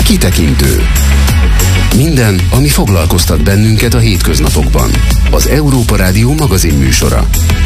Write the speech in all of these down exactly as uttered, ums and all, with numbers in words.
Kitekintő. Minden, ami foglalkoztat bennünket a hétköznapokban. Az Európa Rádió magazin műsora.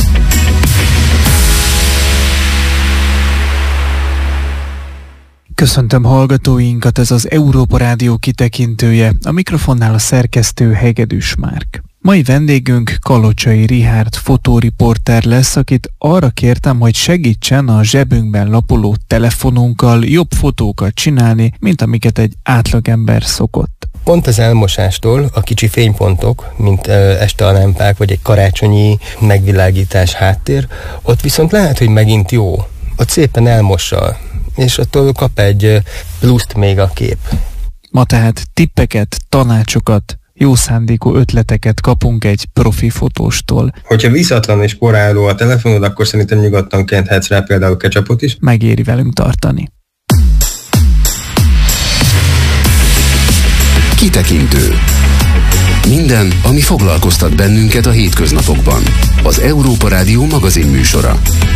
Köszöntöm hallgatóinkat, ez az Európa Rádió kitekintője, a mikrofonnál a szerkesztő Hegedűs Márk. Mai vendégünk Kalocsai Richárd fotóriporter lesz, akit arra kértem, hogy segítsen a zsebünkben lapuló telefonunkkal jobb fotókat csinálni, mint amiket egy átlagember szokott. Pont az elmosástól a kicsi fénypontok, mint este a lámpák, vagy egy karácsonyi megvilágítás háttér, ott viszont lehet, hogy megint jó. Ott szépen elmossa, és attól kap egy pluszt még a kép. Ma tehát tippeket, tanácsokat, jó szándékú ötleteket kapunk egy profi fotóstól. Hogyha vízatlan és porráló a telefonod, akkor szerintem nyugodtan kenthetsz rá például ketchupot is. Megéri velünk tartani. Kitekintő. Minden, ami foglalkoztat bennünket a hétköznapokban. Az Európa Rádió magazin műsora.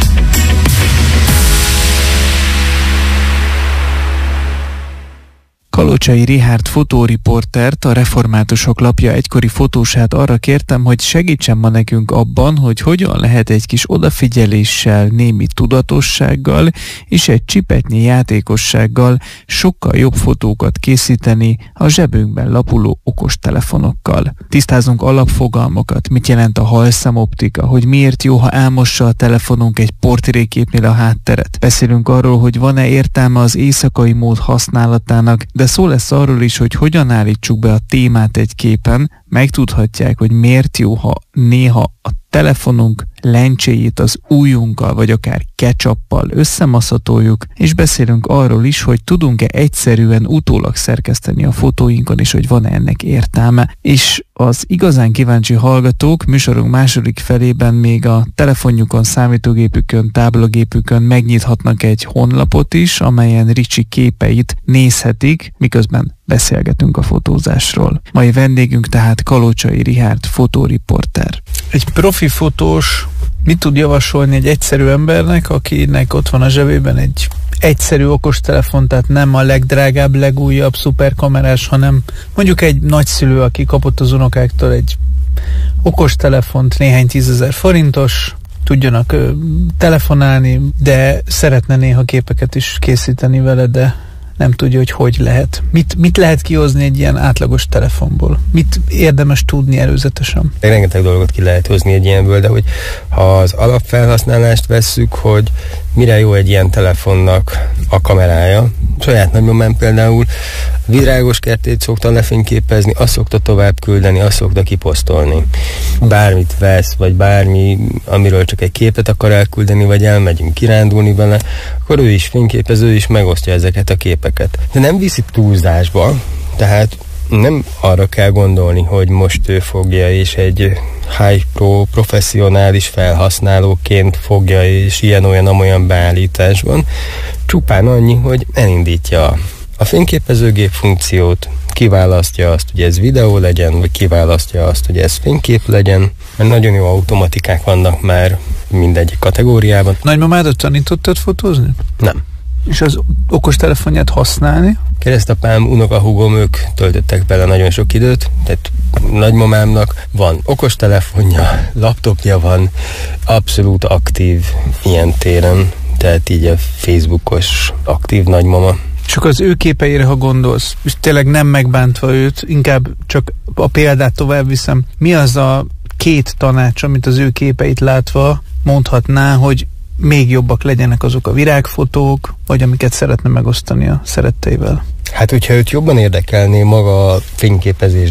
Kalocsai Richárd fotóriportert, a Reformátusok lapja egykori fotósát arra kértem, hogy segítsen ma nekünk abban, hogy hogyan lehet egy kis odafigyeléssel, némi tudatossággal és egy csipetnyi játékossággal sokkal jobb fotókat készíteni a zsebünkben lapuló okostelefonokkal. Tisztázunk alapfogalmakat, mit jelent a halszemoptika, hogy miért jó, ha elmossa a telefonunk egy portréképnél a hátteret. Beszélünk arról, hogy van-e értelme az éjszakai mód használatának, de szó lesz arról is, hogy hogyan állítsuk be a témát egy képen, megtudhatják, hogy miért jó, ha néha a telefonunk lencséjét az ujjunkkal, vagy akár ketchuppal összemaszatoljuk, és beszélünk arról is, hogy tudunk-e egyszerűen utólag szerkeszteni a fotóinkon, és hogy van-e ennek értelme. És az igazán kíváncsi hallgatók műsorunk második felében még a telefonjukon, számítógépükön, táblagépükön megnyithatnak egy honlapot is, amelyen Ricsi képeit nézhetik, miközben beszélgetünk a fotózásról. Mai vendégünk tehát Kalocsai Richárd fotóriporter. Egy profi fotós mit tud javasolni egy egyszerű embernek, akinek ott van a zsebében egy egyszerű okostelefon, tehát nem a legdrágább, legújabb szuperkamerás, hanem mondjuk egy nagyszülő, aki kapott az unokáktól egy okostelefont, néhány tízezer forintos, tudjanak ö, telefonálni, de szeretne néha képeket is készíteni vele, de nem tudja, hogy hogy lehet. Mit, mit lehet kihozni egy ilyen átlagos telefonból? Mit érdemes tudni előzetesen? Rengeteg dolgot ki lehet hozni egy ilyenből, de hogy ha az alapfelhasználást vesszük, hogy mire jó egy ilyen telefonnak a kamerája. Saját nagymamám például virágos kertét szokta lefényképezni, azt szokta tovább küldeni, azt szokta kiposztolni. Bármit vesz, vagy bármi, amiről csak egy képet akar elküldeni, vagy elmegyünk kirándulni vele, akkor ő is fényképez, ő is megosztja ezeket a képeket. De nem viszi túlzásba, tehát nem arra kell gondolni, hogy most ő fogja, és egy high pro, professzionális felhasználóként fogja, és ilyen-olyan-amolyan beállításban. Csupán annyi, hogy elindítja a fényképezőgép funkciót, kiválasztja azt, hogy ez videó legyen, vagy kiválasztja azt, hogy ez fénykép legyen, mert nagyon jó automatikák vannak már mindegyik kategóriában. Nagymamádat tanítottad fotózni? Nem. És az okostelefonját használni? Keresztapám, unokahúgom, ők töltöttek bele nagyon sok időt, tehát nagymamámnak van okostelefonja, laptopja van, abszolút aktív ilyen téren, tehát így a Facebookos aktív nagymama. Csak az ő képeire, ha gondolsz, és tényleg nem megbántva őt, inkább csak a példát tovább viszem. Mi az a két tanács, amit az ő képeit látva mondhatná, hogy még jobbak legyenek azok a virágfotók, vagy amiket szeretne megosztani a szeretteivel? Hát, hogyha őt jobban érdekelné maga a fényképezés